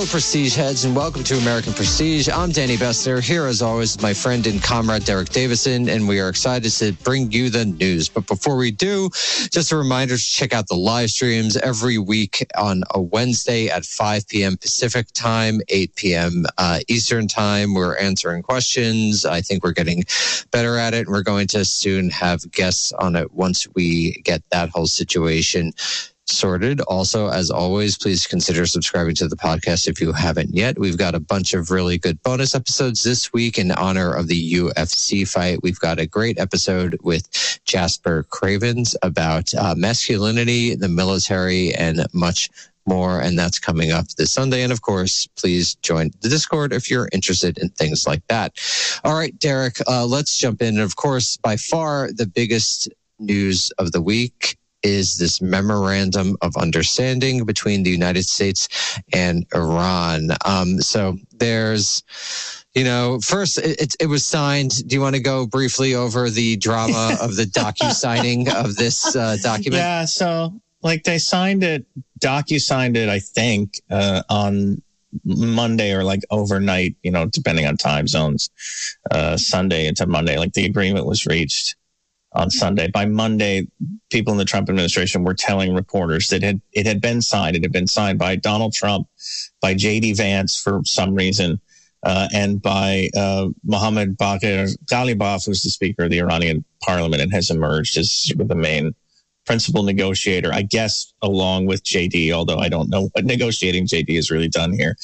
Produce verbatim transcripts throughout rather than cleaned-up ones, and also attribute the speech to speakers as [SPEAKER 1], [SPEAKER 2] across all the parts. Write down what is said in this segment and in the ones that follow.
[SPEAKER 1] Prestige heads, and welcome to American Prestige. I'm Danny Bessner, here as always, my friend and comrade Derek Davison, and we are excited to bring you the news. But before we do, just a reminder to check out the live streams every week on a Wednesday at five p.m. Pacific time, eight p.m. Uh, Eastern time. We're answering questions. I think we're getting better at it, and we're going to soon have guests on it once we get that whole situation sorted. Also, as always, please consider subscribing to the podcast if you haven't yet. We've got a bunch of really good bonus episodes this week in honor of the U F C fight. We've got a great episode with Jasper Cravens about uh, masculinity, the military, and much more, and that's coming up this Sunday. And of course, please join the Discord if you're interested in things like that. All right, Derek, uh, let's jump in. And of course, by far the biggest news of the week is this memorandum of understanding between the United States and Iran. Um, so there's, you know, first it, it, it was signed. Do you want to go briefly over the drama of the docu-signing of this uh, document?
[SPEAKER 2] Yeah, so like they signed it, docu-signed it, I think, uh, on Monday or like overnight, you know, depending on time zones, uh, Sunday into Monday, like the agreement was reached on Sunday. By Monday, people in the Trump administration were telling reporters that it had, it had been signed. It had been signed by Donald Trump, by J D Vance for some reason, uh, and by uh, Mohammad Bagher Ghalibaf, who's the Speaker of the Iranian Parliament and has emerged as the main principal negotiator, I guess, along with J D, although I don't know what negotiating J D has really done here.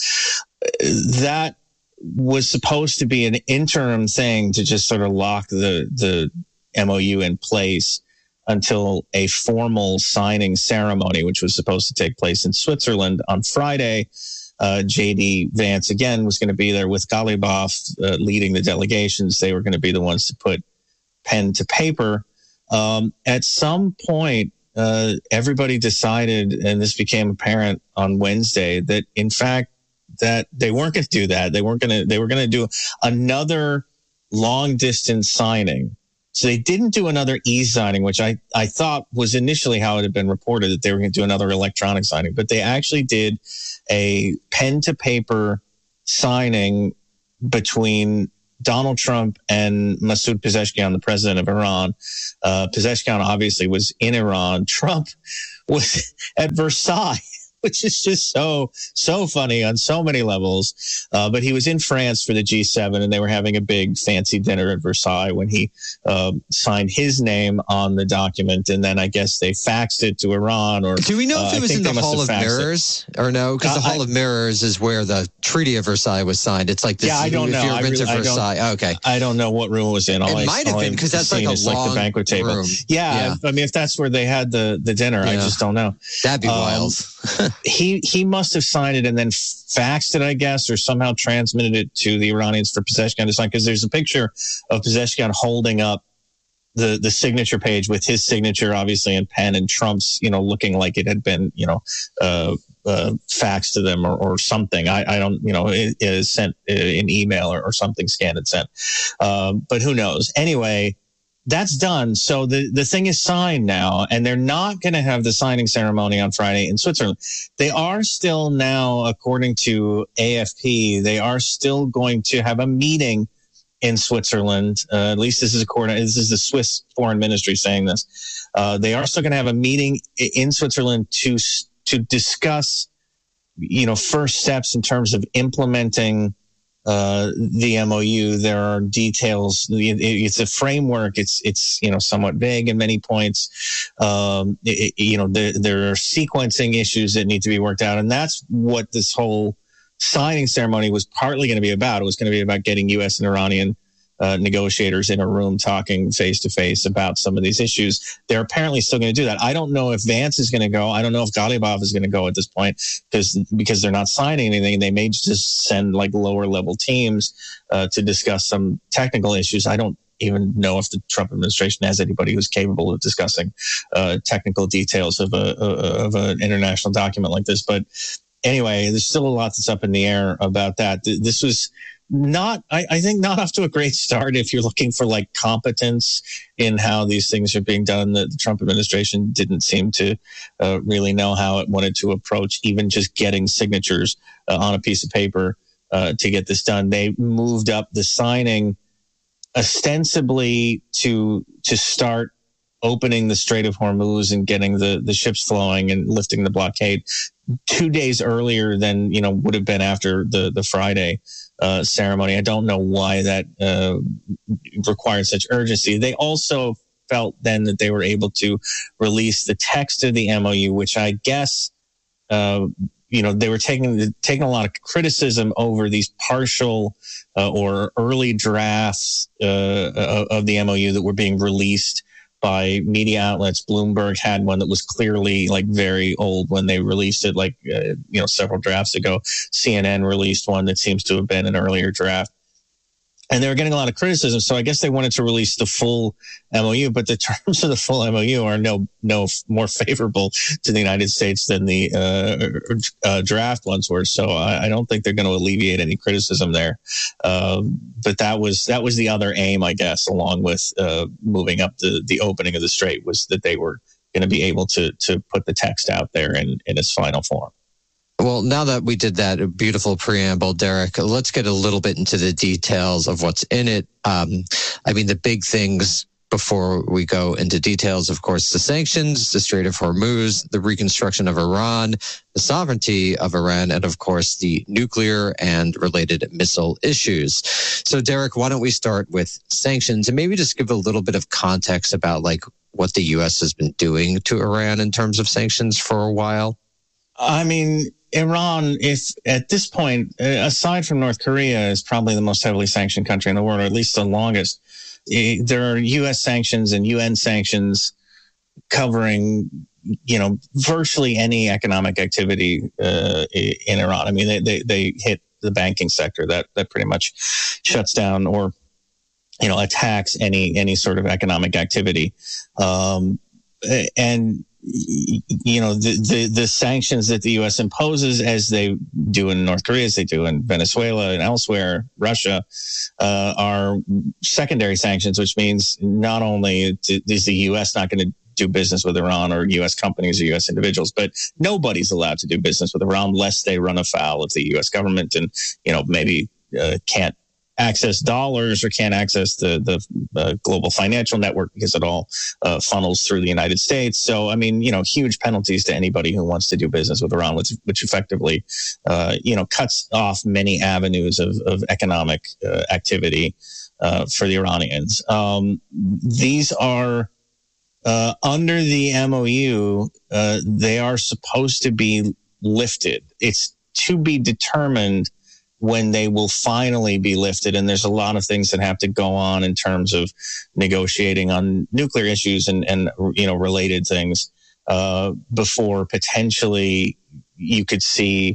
[SPEAKER 2] That was supposed to be an interim thing to just sort of lock the the M O U in place until a formal signing ceremony, which was supposed to take place in Switzerland on Friday. Uh, J D Vance, again, was going to be there with Ghalibaf uh, leading the delegations. They were going to be the ones to put pen to paper. Um, at some point, uh, everybody decided, and this became apparent on Wednesday, that in fact, that they weren't going to do that. They weren't going to, they were going to do another long distance signing. So they didn't do another e-signing, which I, I thought was initially how it had been reported, that they were going to do another electronic signing. But they actually did a pen-to-paper signing between Donald Trump and Masoud Pezeshkian, the president of Iran. Uh, Pezeshkian obviously was in Iran. Trump was at Versailles, which is just so, so funny on so many levels. Uh, but he was in France for the G seven, and they were having a big fancy dinner at Versailles when he uh, signed his name on the document. And then I guess they faxed it to Iran. Or
[SPEAKER 1] do we know if
[SPEAKER 2] uh,
[SPEAKER 1] it was in the Hall of Mirrors it. or no? Because uh, the Hall I, of Mirrors is where the Treaty of Versailles was signed. It's like this.
[SPEAKER 2] Yeah, I don't
[SPEAKER 1] if
[SPEAKER 2] know.
[SPEAKER 1] You've
[SPEAKER 2] I
[SPEAKER 1] been
[SPEAKER 2] really,
[SPEAKER 1] to Versailles.
[SPEAKER 2] I
[SPEAKER 1] okay.
[SPEAKER 2] I don't know what room it was in. All
[SPEAKER 1] it
[SPEAKER 2] I,
[SPEAKER 1] might have been because that's like a long
[SPEAKER 2] like the banquet table.
[SPEAKER 1] room.
[SPEAKER 2] Yeah,
[SPEAKER 1] yeah,
[SPEAKER 2] I mean, if that's where they had the, the dinner, yeah. I just don't know.
[SPEAKER 1] That'd be um, wild.
[SPEAKER 2] he he must have signed it and then faxed it, I guess, or somehow transmitted it to the Iranians for Pezeshkian to sign, because there's a picture of Pezeshkian holding up the the signature page with his signature, obviously, in pen, and Trump's, you know, looking like it had been, you know, uh, uh, faxed to them or, or something. I, I don't, you know, it, it is sent in email or, or something, scanned and sent. Um, but who knows? Anyway, that's done. So the, the thing is signed now, and they're not going to have the signing ceremony on Friday in Switzerland. They are still now, according to A F P, they are still going to have a meeting in Switzerland. Uh, at least this is according, this is the Swiss Foreign Ministry saying this. Uh, they are still going to have a meeting in Switzerland to, to discuss, you know, first steps in terms of implementing uh, the M O U. There are details. It's a framework. It's, it's, you know, somewhat vague in many points. Um, it, you know, there, there are sequencing issues that need to be worked out. And that's what this whole signing ceremony was partly going to be about. It was going to be about getting U S and Iranian uh, negotiators in a room talking face to face about some of these issues. They're apparently still going to do that. I don't know if Vance is going to go. I don't know if Ghalibaf is going to go at this point because because they're not signing anything. They may just send like lower level teams uh, to discuss some technical issues. I don't even know if the Trump administration has anybody who's capable of discussing uh, technical details of a of an international document like this. But anyway, there's still a lot that's up in the air about that. This was not, I, I think not off to a great start if you're looking for like competence in how these things are being done. The, the Trump administration didn't seem to uh, really know how it wanted to approach even just getting signatures uh, on a piece of paper uh, to get this done. They moved up the signing ostensibly to to start opening the Strait of Hormuz and getting the, the ships flowing and lifting the blockade two days earlier than, you know, would have been after the, the Friday uh, ceremony. I don't know why that uh, required such urgency. They also felt then that they were able to release the text of the M O U, which I guess, uh, you know, they were taking taking a lot of criticism over these partial uh, or early drafts uh, of the M O U that were being released by media outlets. Bloomberg had one that was clearly like very old when they released it, like, uh, you know, several drafts ago. C N N released one that seems to have been an earlier draft. And they were getting a lot of criticism. So I guess they wanted to release the full M O U, but the terms of the full M O U are no no more favorable to the United States than the uh, uh, draft ones were. So I, I don't think they're going to alleviate any criticism there. Uh, but that was that was the other aim, I guess, along with uh, moving up the, the opening of the strait, was that they were going to be able to to put the text out there in, in its final form.
[SPEAKER 1] Well, now that we did that beautiful preamble, Derek, let's get a little bit into the details of what's in it. Um, I mean, the big things before we go into details, of course, the sanctions, the Strait of Hormuz, the reconstruction of Iran, the sovereignty of Iran, and of course, the nuclear and related missile issues. So, Derek, why don't we start with sanctions and maybe just give a little bit of context about like what the U S has been doing to Iran in terms of sanctions for a while?
[SPEAKER 2] I mean, Iran, if at this point, aside from North Korea, is probably the most heavily sanctioned country in the world, or at least the longest. There are U S sanctions and U N sanctions covering, you know, virtually any economic activity uh, in Iran. I mean, they, they they hit the banking sector. That that pretty much shuts down or, you know, attacks any any sort of economic activity. Um, and you know, the, the, the sanctions that the U S imposes, as they do in North Korea, as they do in Venezuela and elsewhere, Russia, uh, are secondary sanctions, which means not only is the U S not going to do business with Iran or U S companies or U S individuals, but nobody's allowed to do business with Iran unless they run afoul of the U S government and, you know, maybe uh, can't access dollars or can't access the the uh, global financial network because it all uh, funnels through the United States. So, I mean, you know, huge penalties to anybody who wants to do business with Iran, which, which effectively, uh, you know, cuts off many avenues of, of economic uh, activity uh, for the Iranians. Um, these are uh, under the M O U. Uh, they are supposed to be lifted. It's to be determined when they will finally be lifted. And there's a lot of things that have to go on in terms of negotiating on nuclear issues and, and you know, related things uh, before potentially you could see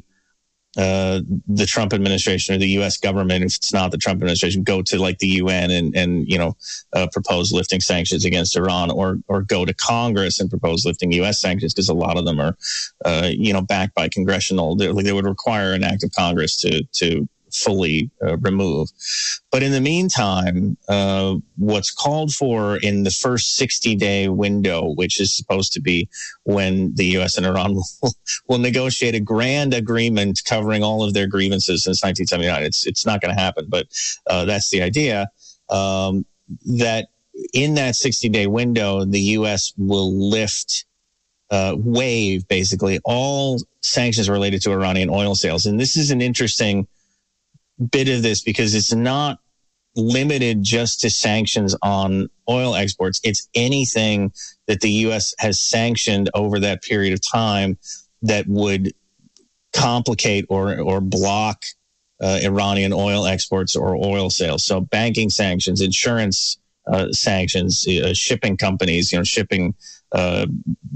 [SPEAKER 2] uh, the Trump administration or the U S government, if it's not the Trump administration, go to like the U N and, and you know, uh, propose lifting sanctions against Iran, or or go to Congress and propose lifting U S sanctions, because a lot of them are, uh, you know, backed by congressional. They, they would require an act of Congress to to fully uh, remove. But in the meantime, uh, what's called for in the first sixty-day window, which is supposed to be when the U S and Iran will, will negotiate a grand agreement covering all of their grievances since nineteen seventy-nine. It's it's not going to happen, but uh, that's the idea, um, that in that sixty-day window, the U S will lift, uh, waive, basically, all sanctions related to Iranian oil sales. And this is an interesting bit of this because it's not limited just to sanctions on oil exports. It's anything that the U S has sanctioned over that period of time that would complicate or or block uh, Iranian oil exports or oil sales. So banking sanctions, insurance uh, sanctions, uh, shipping companies, you know, shipping uh,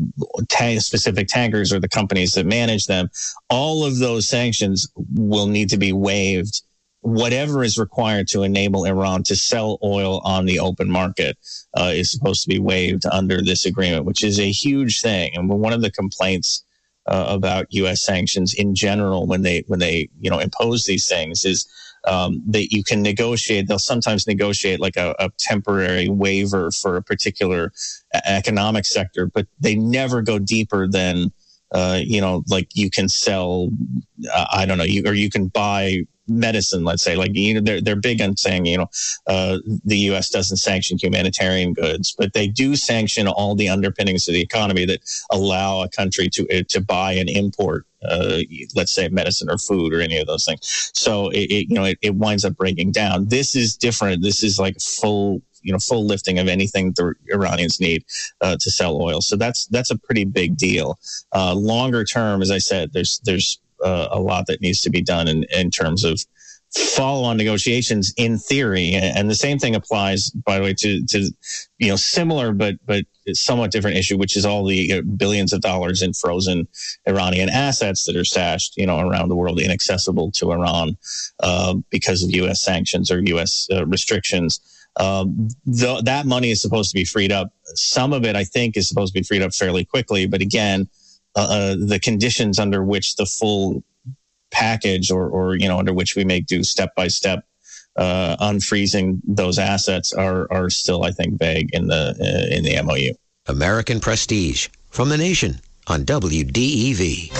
[SPEAKER 2] ta- specific tankers or the companies that manage them. All of those sanctions will need to be waived. Whatever is required to enable Iran to sell oil on the open market uh, is supposed to be waived under this agreement, which is a huge thing. And one of the complaints uh, about U S sanctions in general, when they when they you know impose these things, is um, that you can negotiate. They'll sometimes negotiate like a, a temporary waiver for a particular economic sector, but they never go deeper than, uh, you know, like you can sell, uh, I don't know, you, or you can buy medicine, let's say. Like, you know, they're, they're big on saying, you know, uh, the U S doesn't sanction humanitarian goods, but they do sanction all the underpinnings of the economy that allow a country to, to buy and import, uh, let's say medicine or food or any of those things. So it, it you know, it, it winds up breaking down. This is different. This is like full, you know, full lifting of anything the Iranians need uh, to sell oil. So that's, that's a pretty big deal. Uh, longer term, as I said, there's, there's, Uh, a lot that needs to be done in, in terms of follow-on negotiations in theory. And the same thing applies, by the way, to, to you know, similar but but somewhat different issue, which is all the billions of dollars in frozen Iranian assets that are stashed, you know, around the world, inaccessible to Iran uh, because of U S sanctions or U S uh, restrictions. Um, th- that money is supposed to be freed up. Some of it, I think, is supposed to be freed up fairly quickly. But again, Uh, the conditions under which the full package or, or, you know, under which we make do step by step, uh, unfreezing those assets are, are still, I think, vague in the, uh, in the M O U.
[SPEAKER 3] American Prestige from the Nation on W D E V.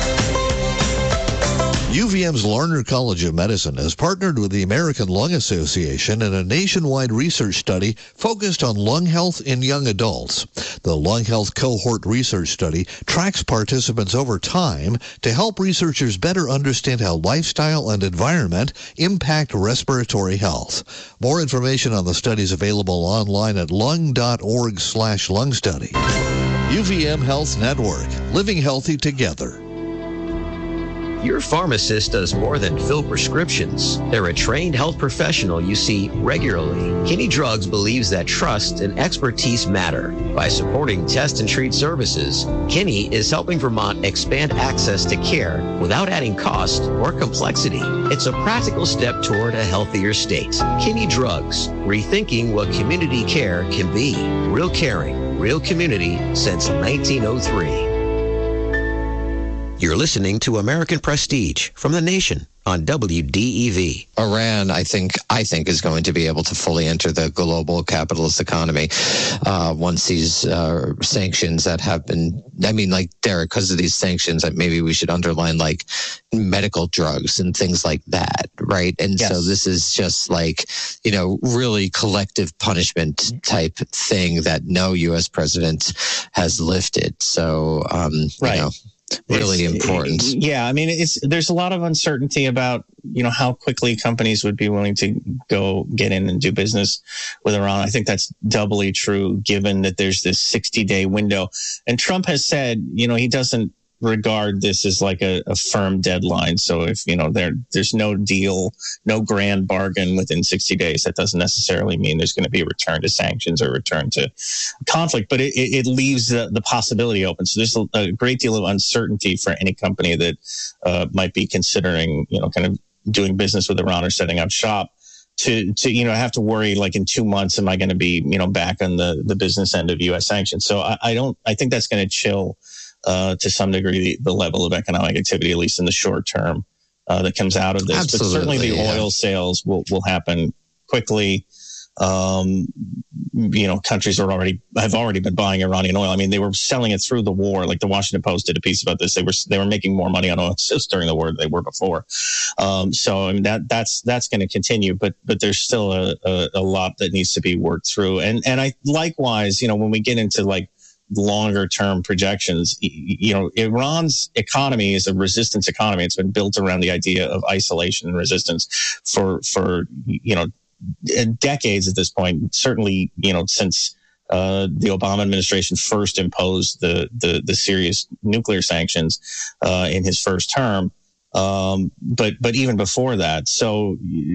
[SPEAKER 4] U V M's Larner College of Medicine has partnered with the American Lung Association in a nationwide research study focused on lung health in young adults. The Lung Health Cohort Research Study tracks participants over time to help researchers better understand how lifestyle and environment impact respiratory health. More information on the study is available online at lung.org slash lung study. U V M Health Network, living healthy together.
[SPEAKER 3] Your pharmacist does more than fill prescriptions. They're a trained health professional you see regularly. Kinney Drugs believes that trust and expertise matter. By supporting test and treat services, Kinney is helping Vermont expand access to care without adding cost or complexity. It's a practical step toward a healthier state. Kinney Drugs, rethinking what community care can be. Real caring, real community since nineteen oh three. You're listening to American Prestige from the Nation on W D E V.
[SPEAKER 1] Iran, I think, I think is going to be able to fully enter the global capitalist economy uh, once these uh, sanctions that have been, I mean, like, Derek, because of these sanctions, maybe we should underline, like, medical drugs and things like that, right? And yes. So this is just like, you know, really collective punishment type thing that no U S president has lifted. So, um,
[SPEAKER 2] right.
[SPEAKER 1] you know, really
[SPEAKER 2] it's,
[SPEAKER 1] important.
[SPEAKER 2] Yeah, I mean, it's there's a lot of uncertainty about, you know, how quickly companies would be willing to go get in and do business with Iran. I think that's doubly true given that there's this sixty-day window. And Trump has said, you know, he doesn't regard this as like a, a firm deadline. So if, you know, there there's no deal, no grand bargain within sixty days, that doesn't necessarily mean there's going to be a return to sanctions or return to conflict, but it, it leaves the, the possibility open. So there's a, a great deal of uncertainty for any company that uh, might be considering, you know, kind of doing business with Iran or setting up shop. To, to you know, have to worry, like, in two months, am I going to be, you know, back on the, the business end of U S sanctions? So I, I don't, I think that's going to chill Uh, to some degree, the, the level of economic activity, at least in the short term, uh, that comes out of this.
[SPEAKER 1] Absolutely,
[SPEAKER 2] but certainly the
[SPEAKER 1] yeah.
[SPEAKER 2] oil sales will, will happen quickly. Um, you know, countries are already have already been buying Iranian oil. I mean, they were selling it through the war. Like the Washington Post did a piece about this. They were they were making more money on oil just during the war than they were before. Um, so I mean, that that's that's going to continue. But but there's still a, a, a lot that needs to be worked through. And and I likewise, you know, when we get into like longer term projections, you know, Iran's economy is a resistance economy. It's been built around the idea of isolation and resistance for, for, you know, decades at this point, certainly, you know, since uh, the Obama administration first imposed the, the, the serious nuclear sanctions uh, in his first term. Um, but, but even before that, so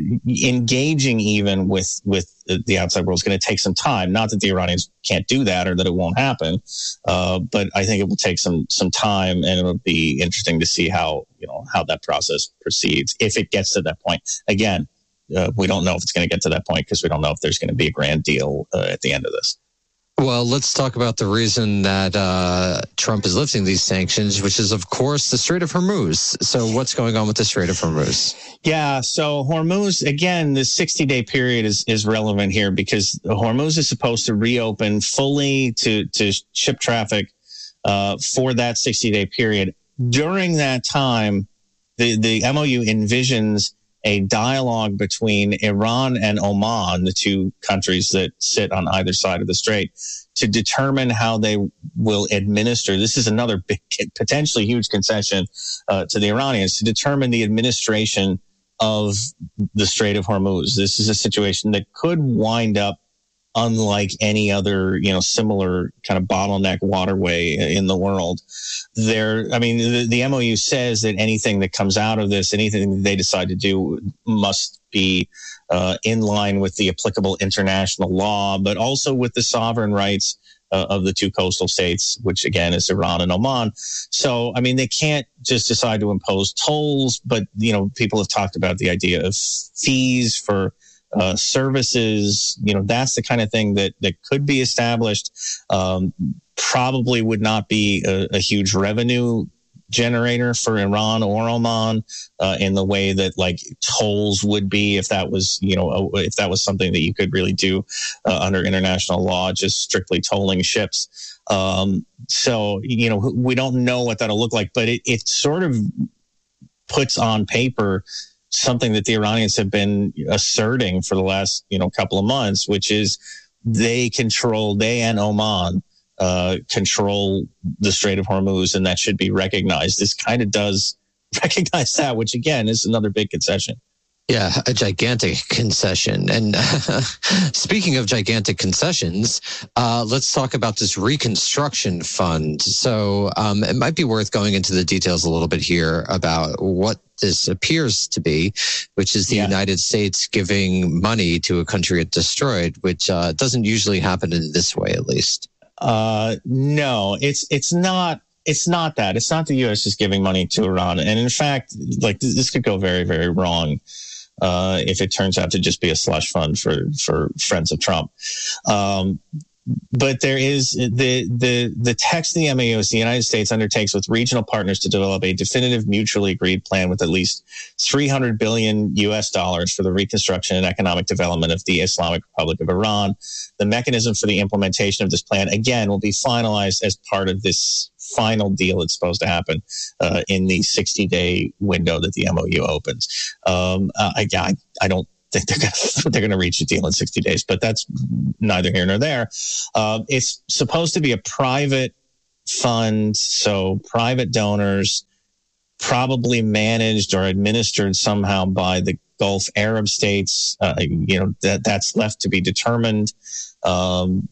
[SPEAKER 2] engaging even with, with the outside world is going to take some time. Not that the Iranians can't do that or that it won't happen. Uh, but I think it will take some, some time, and it'll be interesting to see how, you know, how that process proceeds. If it gets to that point, again, uh, we don't know if it's going to get to that point because we don't know if there's going to be a grand deal uh, at the end of this.
[SPEAKER 1] Well, let's talk about the reason that uh, Trump is lifting these sanctions, which is, of course, the Strait of Hormuz. So what's going on with the Strait of Hormuz?
[SPEAKER 2] Yeah, so Hormuz, again, the sixty-day period is, is relevant here because Hormuz is supposed to reopen fully to, to ship traffic uh, for that sixty-day period. During that time, the, the M O U envisions a dialogue between Iran and Oman, the two countries that sit on either side of the strait, to determine how they will administer. This is another big, potentially huge concession uh, to the Iranians, to determine the administration of the Strait of Hormuz. This is a situation that could wind up unlike any other, you know, similar kind of bottleneck waterway in the world. There, I mean, the, the M O U says that anything that comes out of this, anything that they decide to do, must be uh, in line with the applicable international law, but also with the sovereign rights uh, of the two coastal states, which again is Iran and Oman. So, I mean, they can't just decide to impose tolls, but, you know, people have talked about the idea of fees for Uh, services. You know, that's the kind of thing that, that could be established. Um, probably would not be a, a huge revenue generator for Iran or Oman uh, in the way that like tolls would be if that was, you know, a, if that was something that you could really do uh, under international law, just strictly tolling ships. Um, so, you know, we don't know what that'll look like, but it, it sort of puts on paper something that the Iranians have been asserting for the last, you know, couple of months, which is they control, they and Oman uh, control the Strait of Hormuz, and that should be recognized. This kind of does recognize that, which again is another big concession.
[SPEAKER 1] Yeah, a gigantic concession. And uh, speaking of gigantic concessions, uh, let's talk about this reconstruction fund. So um, it might be worth going into the details a little bit here about what this appears to be, which is the yeah. United States giving money to a country it destroyed, which uh, doesn't usually happen in this way, at least.
[SPEAKER 2] Uh, no, it's it's not. It's not that. It's not the U S just giving money to Iran. And in fact, like this could go very, very wrong uh, if it turns out to just be a slush fund for, for friends of Trump. Um, but there is the, the, the text of the M A U is the United States undertakes with regional partners to develop a definitive mutually agreed plan with at least three hundred billion U S dollars for the reconstruction and economic development of the Islamic Republic of Iran. The mechanism for the implementation of this plan, again, will be finalized as part of this final deal that's supposed to happen uh, in the sixty-day window that the M O U opens. Um, uh, I, I, I don't think they're going they're going to reach a deal in sixty days, but that's neither here nor there. Uh, it's supposed to be a private fund, so private donors, probably managed or administered somehow by the Gulf Arab states. Uh, you know, that that's left to be determined. Um,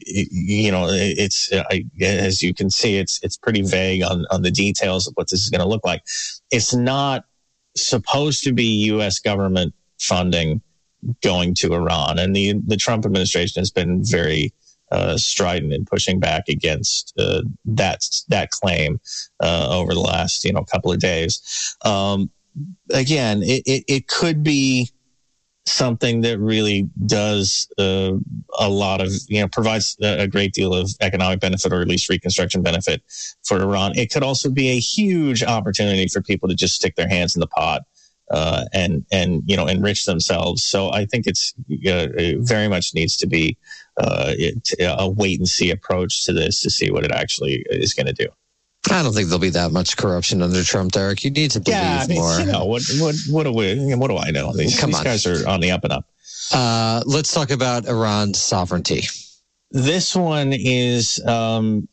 [SPEAKER 2] you know, it's, I, as you can see, it's, it's pretty vague on, on the details of what this is going to look like. It's not supposed to be U S government funding going to Iran. And the, the Trump administration has been very, uh, strident in pushing back against, uh, that, that claim, uh, over the last, you know, couple of days. Um, again, it, it, it could be something that really does uh, a lot of, you know, provides a great deal of economic benefit or at least reconstruction benefit for Iran. It could also be a huge opportunity for people to just stick their hands in the pot uh, and, and, you know, enrich themselves. So I think it's uh, it very much needs to be uh, it, a wait and see approach to this to see what it actually is going to do.
[SPEAKER 1] I don't think there'll be that much corruption under Trump, Derek. You need to believe
[SPEAKER 2] yeah, I mean,
[SPEAKER 1] more.
[SPEAKER 2] You know, what, what, what do we, what do I know? These,
[SPEAKER 1] Come
[SPEAKER 2] these
[SPEAKER 1] on.
[SPEAKER 2] guys are on the up and up.
[SPEAKER 1] Uh, let's talk about Iran's sovereignty.
[SPEAKER 2] This one is, um,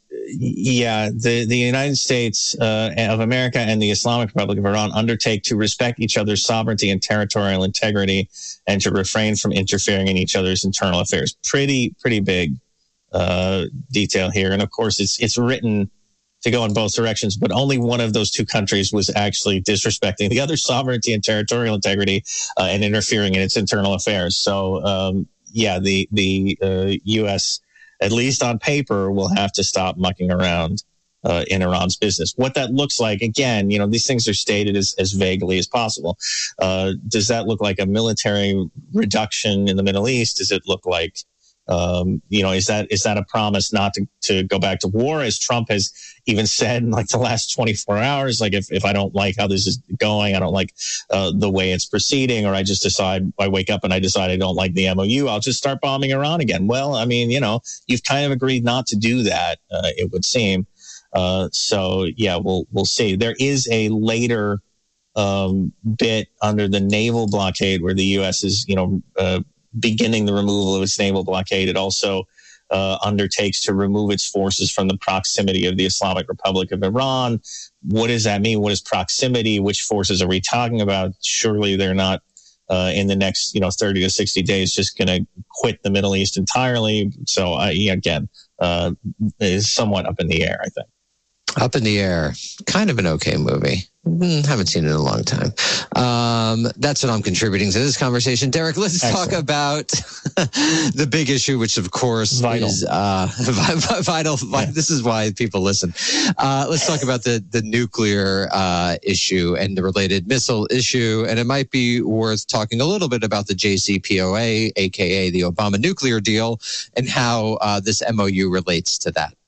[SPEAKER 2] yeah, the, the United States uh, of America and the Islamic Republic of Iran undertake to respect each other's sovereignty and territorial integrity and to refrain from interfering in each other's internal affairs. Pretty, pretty big uh, detail here. And of course, it's it's written to go in both directions, but only one of those two countries was actually disrespecting the other's sovereignty and territorial integrity uh, and interfering in its internal affairs. So, um, yeah, the the uh, U S, at least on paper, will have to stop mucking around uh, in Iran's business. What that looks like, again, you know, these things are stated as, as vaguely as possible. Uh, does that look like a military reduction in the Middle East? Does it look like Um, you know, is that is that a promise not to, to go back to war, as Trump has even said in like the last twenty-four hours? Like, if, if I don't like how this is going, I don't like uh, the way it's proceeding, or I just decide, I wake up and I decide I don't like the M O U, I'll just start bombing Iran again. Well, I mean, you know, you've kind of agreed not to do that, uh, it would seem. Uh, so, yeah, we'll we'll see. There is a later um, bit under the naval blockade where the U S is, you know, uh, beginning the removal of its naval blockade. It also uh, undertakes to remove its forces from the proximity of the Islamic Republic of Iran. What does that mean? What is proximity? Which forces are we talking about? Surely they're not uh, in the next, you know, thirty to sixty days just going to quit the Middle East entirely. So, uh, yeah, again, uh, is somewhat up in the air, I think.
[SPEAKER 1] Up in the Air, kind of an okay movie. Mm, haven't seen it in a long time. Um, that's what I'm contributing to this conversation. Derek, let's Excellent. talk about the big issue, which of course vital. is uh, vital. Yeah. This is why people listen. Uh, let's talk about the the nuclear uh, issue and the related missile issue. And it might be worth talking a little bit about the J C P O A, aka the Obama nuclear deal, and how uh, this M O U relates to that.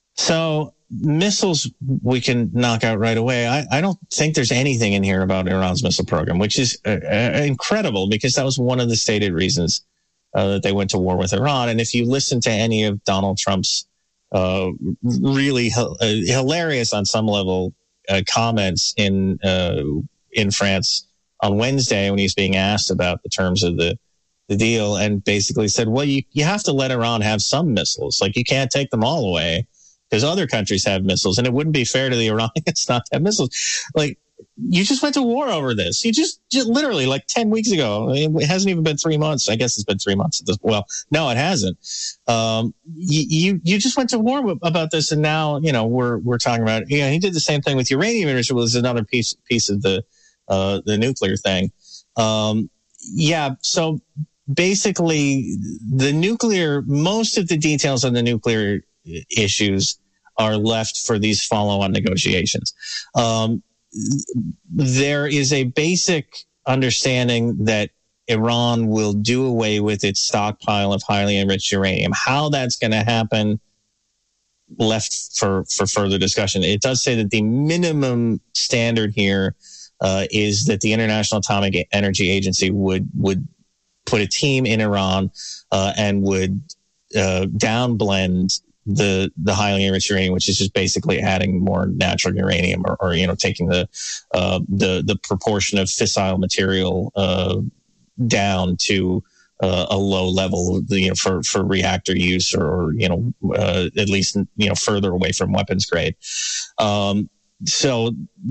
[SPEAKER 2] So, missiles we can knock out right away. I, I don't think there's anything in here about Iran's missile program, which is uh, uh, incredible, because that was one of the stated reasons uh, that they went to war with Iran. And if you listen to any of Donald Trump's uh, really h- uh, hilarious on some level uh, comments in uh, in France on Wednesday when he's being asked about the terms of the the deal, and basically said, well, you, you have to let Iran have some missiles. Like, you can't take them all away, because other countries have missiles, and it wouldn't be fair to the Iranians not to have missiles. Like, you just went to war over this. You just, just literally like ten weeks ago. It hasn't even been three months. I guess it's been three months at this. Well, no, it hasn't. Um, you, you, you just went to war about this, and now, you know, we're, we're talking about, yeah, he did the same thing with uranium, which was another piece, piece of the, uh, the nuclear thing. Um, yeah. So basically the nuclear, most of the details on the nuclear issues are left for these follow-on negotiations. Um, there is a basic understanding that Iran will do away with its stockpile of highly enriched uranium. How that's going to happen, left for, for further discussion. It does say that the minimum standard here uh, is that the International Atomic Energy Agency would would put a team in Iran uh, and would uh, downblend the the highly enriched uranium, which is just basically adding more natural uranium, or, or you know, taking the uh, the the proportion of fissile material uh, down to uh, a low level, you know, for for reactor use, or you know, uh, at least you know further away from weapons grade. Um, so